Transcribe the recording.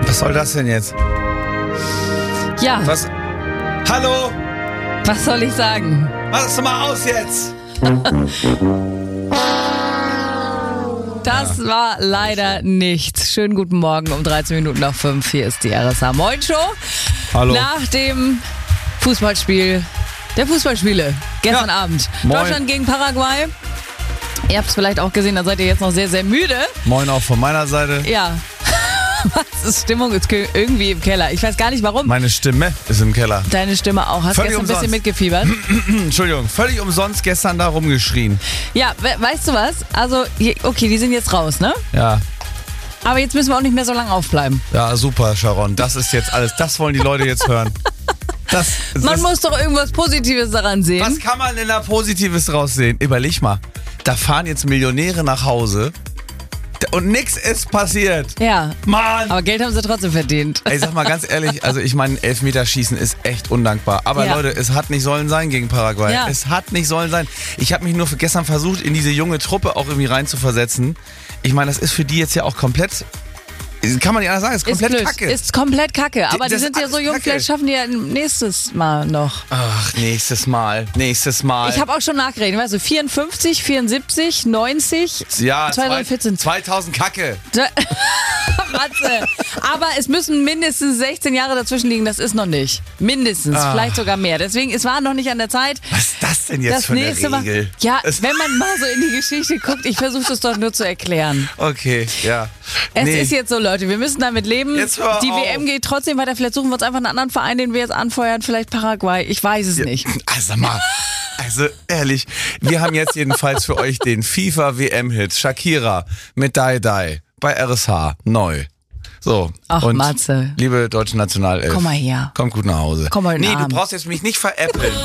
Was soll das denn jetzt? Ja, Was? Hallo? was soll ich sagen? Mach doch mal aus jetzt! Das war leider nichts. Schönen guten Morgen um 13 Minuten nach 5. Hier ist die RSA Moin Show. Hallo. Nach dem Fußballspiel der Fußballspiele gestern Abend. Moin. Deutschland gegen Paraguay. Ihr habt es vielleicht auch gesehen, da seid ihr jetzt noch sehr, sehr müde. Moin auch von meiner Seite. Ja. Was ist Stimmung? Ist irgendwie im Keller. Ich weiß gar nicht warum. Meine Stimme ist im Keller. Deine Stimme auch. Hast Völlig gestern ein bisschen umsonst. mitgefiebert. Entschuldigung, völlig umsonst gestern da rumgeschrien. Ja, weißt du was? Also, okay, die sind jetzt raus, ne? Ja. Aber jetzt müssen wir auch nicht mehr so lange aufbleiben. Ja, super, Sharon. Das ist jetzt alles. Das wollen die Leute jetzt hören. Man muss doch irgendwas Positives daran sehen. Was kann man denn da Positives draus sehen? Überleg mal. Da fahren jetzt Millionäre nach Hause und nix ist passiert. Ja. Mann! Aber Geld haben sie trotzdem verdient. Ey, sag mal ganz ehrlich, also ich meine, Elfmeterschießen ist echt undankbar. Aber Ja. Leute, es hat nicht sollen sein gegen Paraguay. Ja. Es hat nicht sollen sein. Ich habe mich nur für gestern versucht, in diese junge Truppe auch irgendwie reinzuversetzen. Ich meine, das ist für die jetzt ja auch komplett, kann man nicht anders sagen, ist komplett blöd. Kacke. Ist komplett Kacke. Aber die das sind ist ja so alles jung, Kacke. vielleicht schaffen die ja nächstes Mal noch. Ach, nächstes Mal. Ich habe auch schon nachgerechnet. Weißt du, 54, 74, 90, ja, 2014. 2000 Kacke. Matze. Aber es müssen mindestens 16 Jahre dazwischen liegen, das ist noch nicht. Mindestens, vielleicht sogar mehr. Deswegen, es war noch nicht an der Zeit. Was ist das denn jetzt Das für eine nächste Mal. Regel? Ja, wenn man mal so in die Geschichte guckt, ich versuche es doch nur zu erklären. Okay, ja. Es ist jetzt so, Leute, wir müssen damit leben. Jetzt hör Die auf. WM geht trotzdem weiter. Vielleicht suchen wir uns einfach einen anderen Verein, den wir jetzt anfeuern. Vielleicht Paraguay. Ich weiß es nicht. Also mal, also ehrlich, wir haben jetzt jedenfalls für euch den FIFA-WM-Hit Shakira mit Die Die bei RSH neu. So. Ach, und Matze. liebe deutsche Nationalelf. Komm mal her. Kommt gut nach Hause. Komm mal in den Nee, Arm. du brauchst jetzt mich nicht veräppeln.